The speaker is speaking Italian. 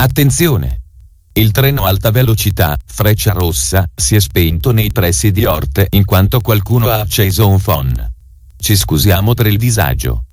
Attenzione! Il treno alta velocità, Frecciarossa, si è spento nei pressi di Orte in quanto qualcuno ha acceso un phon. Ci scusiamo per il disagio.